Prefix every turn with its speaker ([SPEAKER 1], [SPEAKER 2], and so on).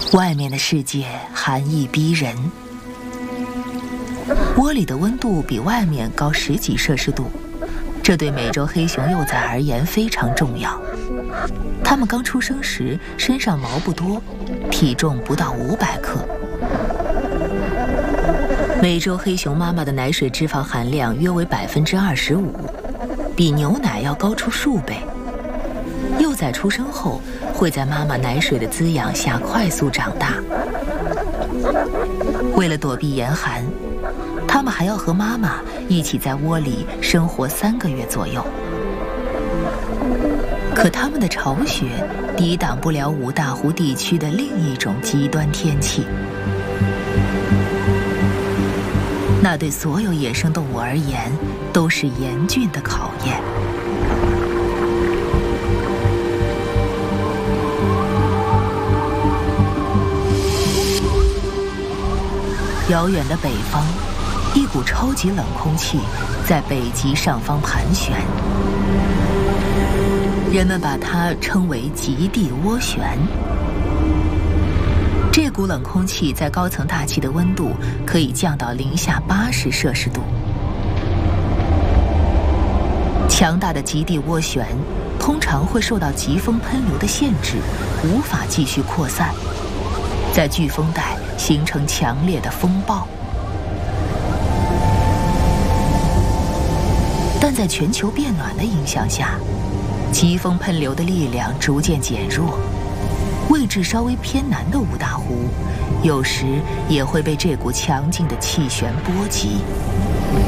[SPEAKER 1] 外面的世界寒意逼人，窝里的温度比外面高10几摄氏度，这对美洲黑熊幼崽而言非常重要。它们刚出生时身上毛不多，体重不到500克。美洲黑熊妈妈的奶水脂肪含量约为25%，比牛奶要高出数倍。幼崽出生后会在妈妈奶水的滋养下快速长大。为了躲避严寒，它们还要和妈妈一起在窝里生活3个月左右。可它们的巢穴抵挡不了五大湖地区的另一种极端天气，那对所有野生动物而言都是严峻的考验。遥远的北方，一股超级冷空气在北极上方盘旋，人们把它称为极地涡旋。这股冷空气在高层大气的温度可以降到-80摄氏度。强大的极地涡旋通常会受到疾风喷流的限制，无法继续扩散，在飓风带形成强烈的风暴。但在全球变暖的影响下，疾风喷流的力量逐渐减弱，位置稍微偏南的五大湖有时也会被这股强劲的气旋波及。